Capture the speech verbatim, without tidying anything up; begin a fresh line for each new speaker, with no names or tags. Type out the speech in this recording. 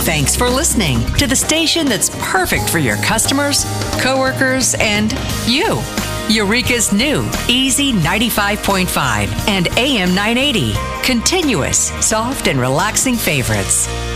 Thanks for listening to the station that's perfect for your customers, coworkers, and you. Eureka's new Easy ninety-five point five and A M nine eighty. Continuous, soft, and relaxing favorites.